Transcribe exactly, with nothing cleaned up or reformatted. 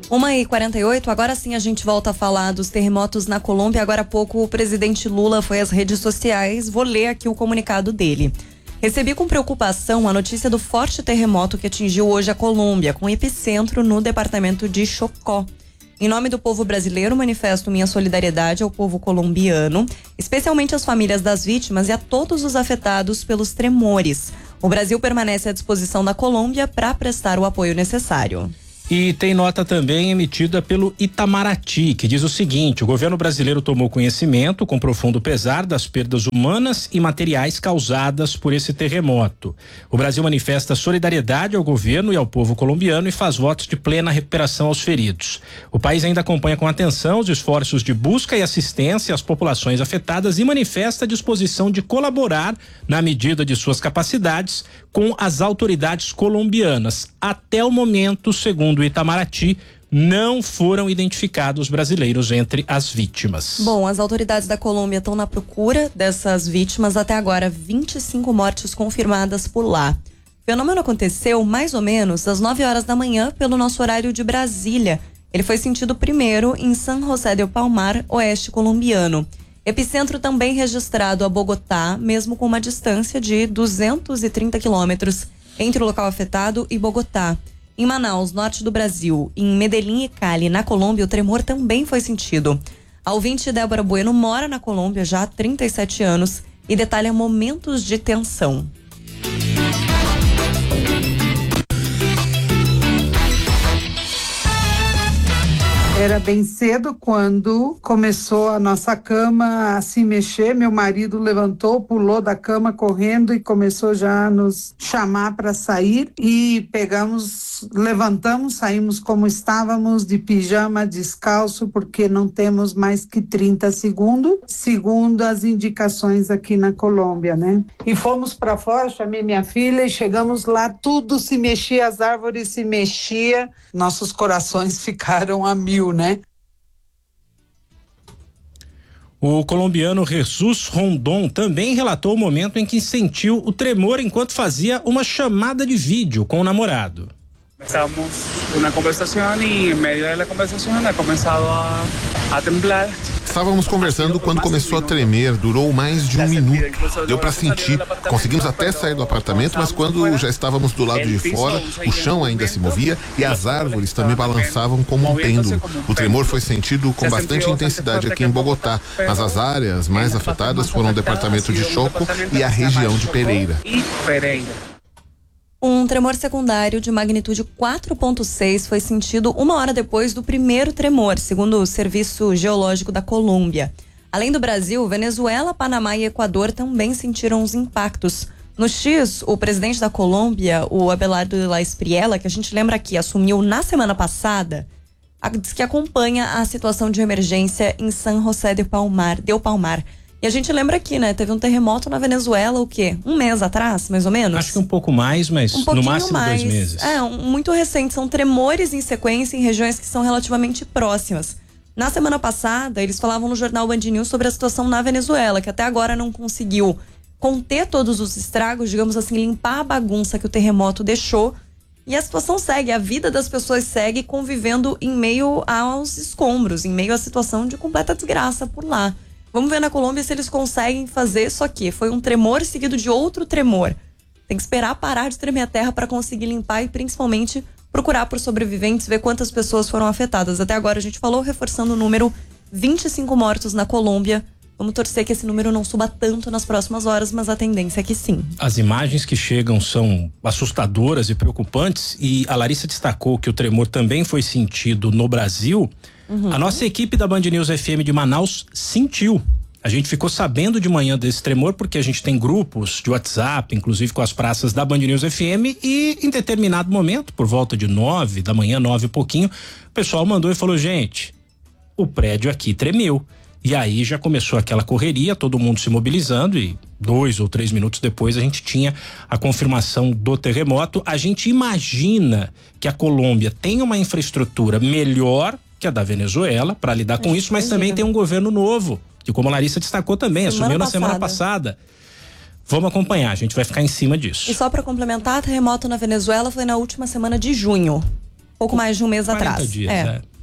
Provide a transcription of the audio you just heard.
uma e quarenta e oito, agora sim a gente volta a falar dos terremotos na Colômbia. Agora há pouco o presidente Lula foi às redes sociais, vou ler aqui o comunicado dele. Recebi com preocupação a notícia do forte terremoto que atingiu hoje a Colômbia, com epicentro no departamento de Chocó. Em nome do povo brasileiro, manifesto minha solidariedade ao povo colombiano, especialmente às famílias das vítimas e a todos os afetados pelos tremores. O Brasil permanece à disposição da Colômbia para prestar o apoio necessário. E tem nota também emitida pelo Itamaraty, que diz o seguinte: o governo brasileiro tomou conhecimento com profundo pesar das perdas humanas e materiais causadas por esse terremoto. O Brasil manifesta solidariedade ao governo e ao povo colombiano e faz votos de plena recuperação aos feridos. O país ainda acompanha com atenção os esforços de busca e assistência às populações afetadas e manifesta a disposição de colaborar, na medida de suas capacidades, com as autoridades colombianas. Até o momento, segundo do Itamaraty, não foram identificados brasileiros entre as vítimas. Bom, as autoridades da Colômbia estão na procura dessas vítimas. Até agora, vinte e cinco mortes confirmadas por lá. O fenômeno aconteceu mais ou menos às nove horas da manhã pelo nosso horário de Brasília. Ele foi sentido primeiro em San José del Palmar, oeste colombiano. Epicentro também registrado a Bogotá, mesmo com uma distância de duzentos e trinta quilômetros entre o local afetado e Bogotá. Em Manaus, norte do Brasil, em Medellín e Cali, na Colômbia, o tremor também foi sentido. A ouvinte Débora Bueno mora na Colômbia já há trinta e sete anos e detalha momentos de tensão. Era bem cedo quando começou a nossa cama a se mexer. Meu marido levantou, pulou da cama correndo e começou já a nos chamar para sair. E pegamos, levantamos, saímos como estávamos, de pijama, descalço, porque não temos mais que trinta segundos, segundo as indicações aqui na Colômbia, né? E fomos para fora, chamei minha filha e chegamos lá, tudo se mexia, as árvores se mexiam, nossos corações ficaram a mil, né? O colombiano Jesus Rondon também relatou o momento em que sentiu o tremor enquanto fazia uma chamada de vídeo com o namorado. Estávamos em uma conversação e, em meio da conversação, ha começado a, a temblar. Estávamos conversando quando começou a tremer, durou mais de um minuto. Deu para sentir. Conseguimos até sair do apartamento, mas quando já estávamos do lado de fora, o chão ainda se movia e as árvores também balançavam como um pêndulo. O tremor foi sentido com bastante intensidade aqui em Bogotá, mas as áreas mais afetadas foram o departamento de Chocó e a região de Pereira. Um tremor secundário de magnitude quatro ponto seis foi sentido uma hora depois do primeiro tremor, segundo o Serviço Geológico da Colômbia. Além do Brasil, Venezuela, Panamá e Equador também sentiram os impactos. No X, o presidente da Colômbia, o Abelardo de la Espriella, que a gente lembra aqui, assumiu na semana passada, diz que acompanha a situação de emergência em San José del Palmar, del Palmar. E a gente lembra aqui, né? Teve um terremoto na Venezuela, o quê? Um mês atrás, mais ou menos? Acho que um pouco mais, mas um no máximo mais. dois meses. É, um, muito recente. São tremores em sequência em regiões que são relativamente próximas. Na semana passada, eles falavam no jornal Band News sobre a situação na Venezuela, que até agora não conseguiu conter todos os estragos, digamos assim, limpar a bagunça que o terremoto deixou. E a situação segue, a vida das pessoas segue convivendo em meio aos escombros, em meio à situação de completa desgraça por lá. Vamos ver na Colômbia se eles conseguem fazer isso aqui. Foi um tremor seguido de outro tremor. Tem que esperar parar de tremer a terra para conseguir limpar e principalmente procurar por sobreviventes, ver quantas pessoas foram afetadas. Até agora a gente falou, reforçando o número, vinte e cinco mortos na Colômbia. Vamos torcer que esse número não suba tanto nas próximas horas, mas a tendência é que sim. As imagens que chegam são assustadoras e preocupantes, e a Larissa destacou que o tremor também foi sentido no Brasil. Uhum. A nossa equipe da Band News F M de Manaus sentiu. A gente ficou sabendo de manhã desse tremor porque a gente tem grupos de WhatsApp, inclusive com as praças da Band News F M, e em determinado momento, por volta de nove da manhã, nove e pouquinho, o pessoal mandou e falou: gente, o prédio aqui tremeu. E aí já começou aquela correria, todo mundo se mobilizando, e dois ou três minutos depois a gente tinha a confirmação do terremoto. A gente imagina que a Colômbia tem uma infraestrutura melhor que a da Venezuela para lidar com isso, mas também tem um governo novo, que, como a Larissa destacou também, assumiu na semana passada. Vamos acompanhar, a gente vai ficar em cima disso. E só para complementar, terremoto na Venezuela foi na última semana de junho. pouco mais de um mês quarenta atrás. Dias, é. é.